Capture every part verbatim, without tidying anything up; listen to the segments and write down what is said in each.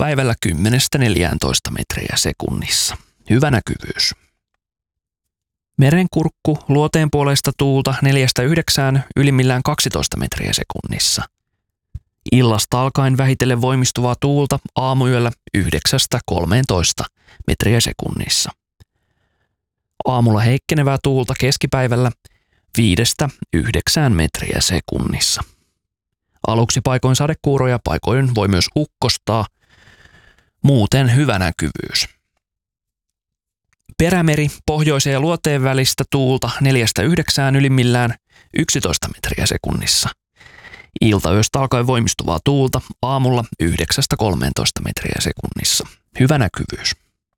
iltapäivällä kymmenestä neljääntoista metriä sekunnissa. Hyvä näkyvyys. Merenkurkku luoteen puoleista tuulta neljästä yhdeksään ylimmillään kaksitoista metriä sekunnissa. Illasta alkaen vähitellen voimistuvaa tuulta aamuyöllä yhdeksästä kolmeentoista metriä sekunnissa. Aamulla heikkenevää tuulta keskipäivällä viidestä yhdeksään metriä sekunnissa. Aluksi paikoin sadekuuroja, paikoin voi myös ukkostaa. Muuten hyvä näkyvyys. Perämeri pohjoisen ja luoteen välistä tuulta neljästä yhdeksään ylimmillään yksitoista metriä sekunnissa. Iltayöstä alkaen voimistuvaa tuulta aamulla yhdeksästä kolmeentoista metriä sekunnissa. Hyvä näkyvyys.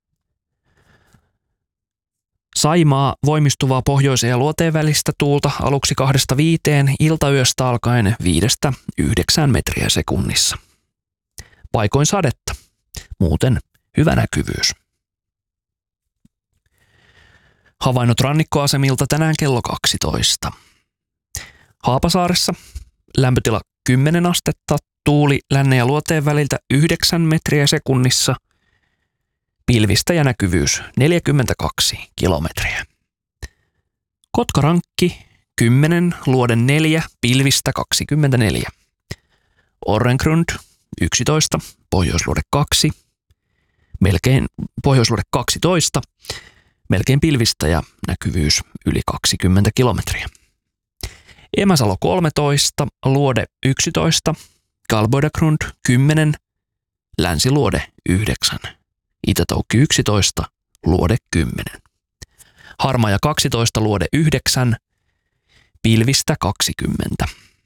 Saimaa voimistuvaa pohjoisen ja luoteen välistä tuulta aluksi kahdesta viiteen, iltayöstä alkaen viidestä yhdeksään metriä sekunnissa. Paikoin sadetta. Muuten hyvä näkyvyys. Havainnot rannikkoasemilta tänään kello kaksitoista. Haapasaaressa lämpötila kymmenen astetta, tuuli lännen ja luoteen väliltä yhdeksän metriä sekunnissa, pilvistä ja näkyvyys neljäkymmentäkaksi kilometriä. Kotkarankki kymmenen, luode neljä, pilvistä kaksikymmentäneljä. Orrengrund yksitoista, pohjoisluode kaksi, melkein pohjoisluode kaksitoista, melkein pilvistä ja näkyvyys yli kaksikymmentä kilometriä. Emäsalo kolmetoista, luode yksitoista, Galboidagrund kymmenen, länsiluode yhdeksän, Itätoukki yksitoista, luode kymmenen. Harmaja kaksitoista, luode yhdeksän, pilvistä kaksikymmentä.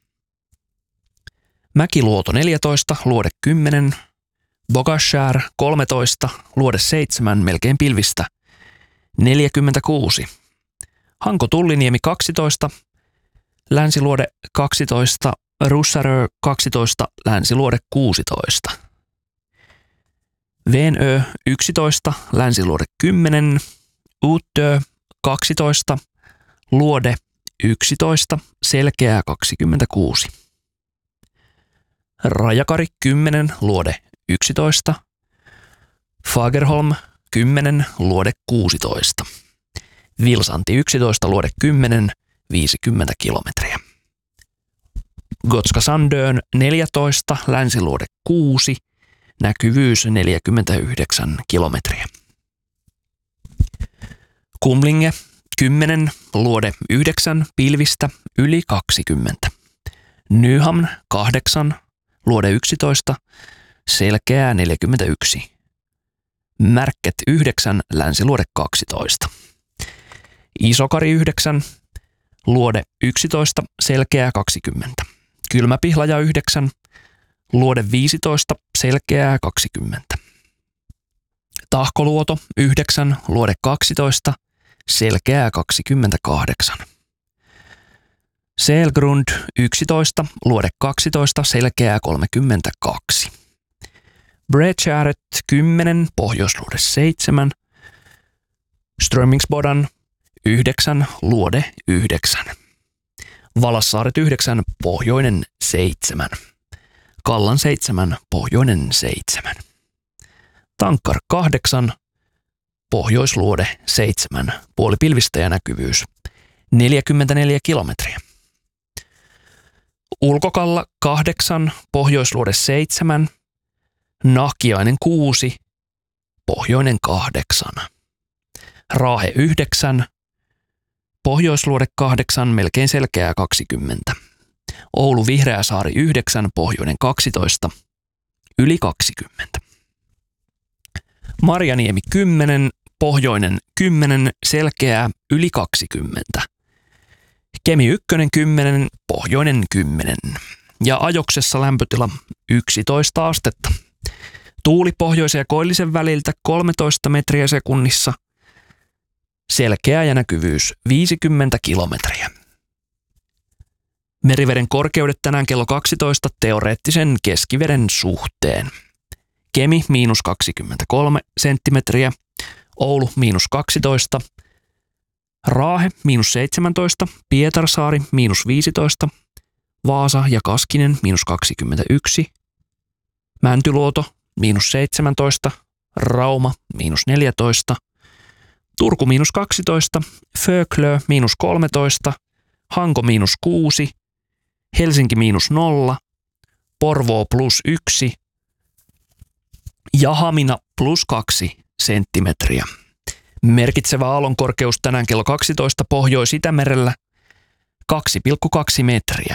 Mäkiluoto neljätoista, luode kymmenen, Bogashär kolmetoista, luode seitsemän, melkein pilvistä neljäkymmentäkuusi. Hanko Tulliniemi kaksitoista, länsiluode kaksitoista, Russarö kaksitoista, länsiluode kuusitoista. Venö yksitoista, länsiluode kymmenen, Uttö kaksitoista, luode yksitoista, selkeää kaksikymmentäkuusi. Rajakari kymmenen, luode yksitoista, Fagerholm kymmenen, luode kuusitoista. Vilsanti yksitoista, luode kymmenen, viisikymmentä kilometriä. Gotska Sandön neljätoista, länsiluode kuusi, näkyvyys neljäkymmentäyhdeksän kilometriä. Kumlinge kymmenen, luode yhdeksän, pilvistä yli kaksikymmentä. Nyhamn kahdeksan, luode yksitoista, selkeää neljäkymmentäyksi. Märket yhdeksän, länsiluode kaksitoista. Isokari yhdeksän, luode yksitoista, selkeää kaksikymmentä. Kylmäpihlaja yhdeksän, luode viisitoista, selkeää kaksikymmentä. Tahkoluoto yhdeksän, luode kaksitoista, selkeää kaksikymmentäkahdeksan. Selgrund yksitoista, luode kaksitoista, selkeää kolmekymmentäkaksi. Bredskäret kymmenen, pohjoisluode seitsemän. Strömingsbodan yhdeksän, luode yhdeksän. Valassaaret yhdeksän, pohjoinen seitsemän. Kallan seitsemän, pohjoinen seitsemän. Tankkar kahdeksan, pohjoisluode seitsemän, puolipilvistä ja näkyvyys neljäkymmentäneljä kilometriä. Ulkokalla kahdeksan, pohjoisluode seitsemän, Nahkiainen kuusi, pohjoinen kahdeksan. Raahe yhdeksän, pohjoisluode kahdeksan, melkein selkeää kaksikymmentä. Oulu Vihreäsaari yhdeksän, pohjoinen kaksitoista, yli kaksikymmentä. Marjaniemi kymmenen, pohjoinen kymmenen, selkeää yli kaksikymmentä. Kemi yksi kymmenen, pohjoinen kymmenen. Ja Ajoksessa lämpötila yksitoista astetta. Tuuli pohjoisen ja koillisen väliltä kolmetoista metriä sekunnissa. Selkeä ja näkyvyys viisikymmentä kilometriä. Meriveden korkeudet tänään kello kaksitoista teoreettisen keskiveden suhteen. Kemi miinus kaksikymmentäkolme senttimetriä, Oulu miinus kaksitoista, Raahe miinus seitsemäntoista, Pietarsaari miinus viisitoista, Vaasa ja Kaskinen miinus kaksikymmentäyksi, Mäntyluoto miinus seitsemäntoista, Rauma, miinus neljätoista, Turku, miinus kaksitoista, Föglö, miinus kolmetoista, Hanko, miinus kuusi, Helsinki, miinus nolla, Porvoo, plus yksi ja Hamina, plus kaksi senttimetriä. Merkitsevä aallonkorkeus tänään kello kaksitoista Pohjois-Itämerellä kaksi pilkku kaksi metriä.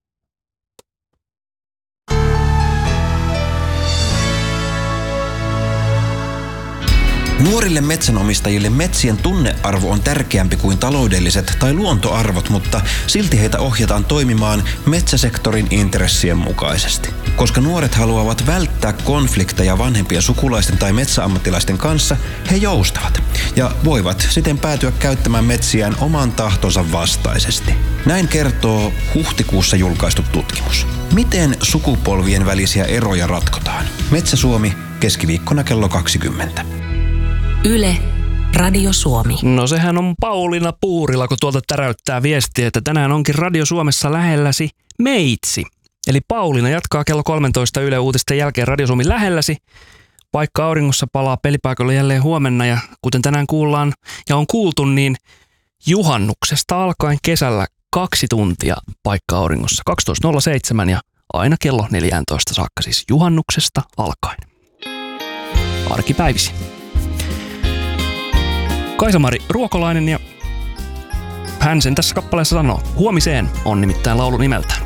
Nuorille metsänomistajille metsien tunnearvo on tärkeämpi kuin taloudelliset tai luontoarvot, mutta silti heitä ohjataan toimimaan metsäsektorin intressien mukaisesti. Koska nuoret haluavat välttää konflikteja vanhempien sukulaisten tai metsäammattilaisten kanssa, he joustavat ja voivat siten päätyä käyttämään metsiään oman tahtonsa vastaisesti. Näin kertoo huhtikuussa julkaistu tutkimus. Miten sukupolvien välisiä eroja ratkotaan? Metsä Suomi, keskiviikkona kello kaksikymmentä. Yle, Radio Suomi. No sehän on Pauliina Puurila, kun tuolta täräyttää viestiä, että tänään onkin Radio Suomessa lähelläsi meitsi. Eli Pauliina jatkaa kello kolmetoista Yle Uutisten jälkeen Radio Suomi lähelläsi, vaikka auringossa palaa pelipaikalle jälleen huomenna. Ja kuten tänään kuullaan ja on kuultu, niin juhannuksesta alkaen kesällä kaksi tuntia paikka auringossa. kaksitoista nolla seitsemän ja aina kello neljätoista saakka, siis juhannuksesta alkaen. Arkipäivisi. Kaisa-Mari Ruokolainen ja hän sen tässä kappaleessa sanoo. Huomiseen on nimittäin laulu nimeltä.